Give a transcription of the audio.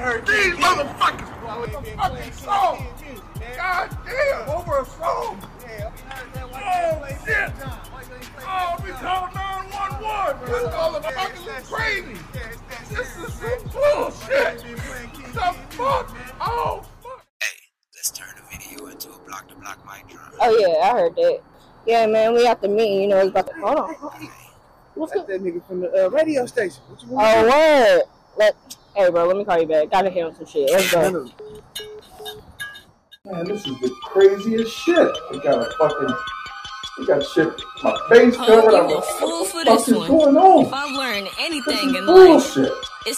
These motherfuckers over a fucking song. God damn, over a song. Oh shit. Oh, we call 911. This motherfuckers is crazy. This is some bullshit. The fuck? Oh fuck. Hey, let's turn the video into a block-to-block mic drop. Oh yeah, I heard that. Yeah, man, we got the meeting. You know, it's about to. Hold on. What's That's that nigga from the radio station. What you want? Oh, word. Hey, bro, let me call you back. Gotta hear some shit. Let's go. Man, this is the craziest shit. We got shit. My face covered. I'm a fool for What this the fuck is one. going on? If I've learned This anything is in life, bullshit. it's